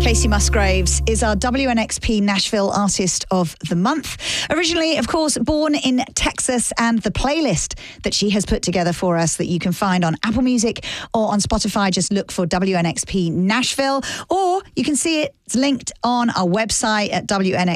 Kacey Musgraves is our WNXP Nashville Artist of the Month. Originally, of course, born in Texas, and the playlist that she has put together for us that you can find on Apple Music or on Spotify, just look for WNXP Nashville, or you can see it's linked on our website at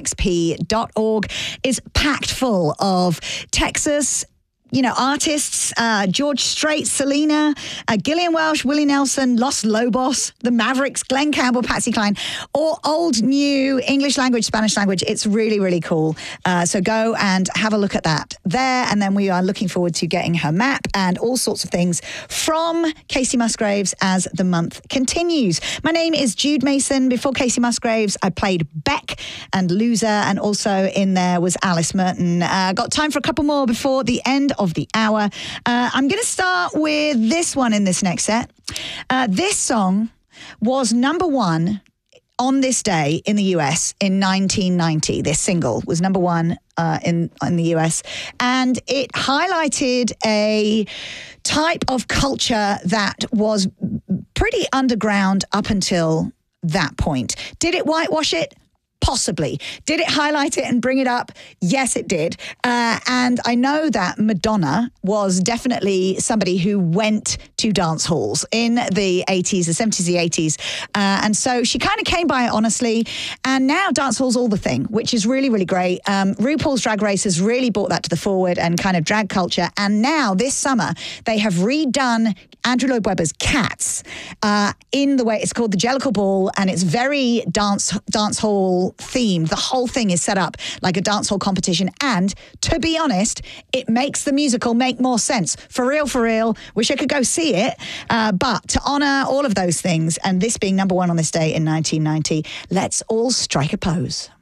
wnxp.org, is packed full of Texas artists, George Strait, Selena, Gillian Welsh, Willie Nelson, Los Lobos, the Mavericks, Glenn Campbell, Patsy Cline, or old, new, English language, Spanish language. It's really, really cool. So go and have a look at that there. And then we are looking forward to getting her map and all sorts of things from Kacey Musgraves as the month continues. My name is Jude Mason. Before Kacey Musgraves, I played Beck and Loser, and also in there was Alice Merton. Got time for a couple more before the end of the hour. I'm going to start with this one in this next set. This song was number one on this day in the US in 1990. This single was number one in the US, and it highlighted a type of culture that was pretty underground up until that point. Did it whitewash it? Possibly. Did it highlight it and bring it up? Yes, it did. And I know that Madonna was definitely somebody who went to dance halls in the 80s, the 70s, the 80s. And so she kind of came by it honestly. And now dance hall's all the thing, which is really, really great. RuPaul's Drag Race has really brought that to the forward and kind of drag culture. And now this summer, they have redone Andrew Lloyd Webber's Cats in the way it's called the Jellicle Ball, and it's very dance hall themed. The whole thing is set up like a dance hall competition, and to be honest, it makes the musical make more sense. For real. Wish I could go see it, but to honour all of those things, and this being number one on this day in 1990, let's all strike a pose.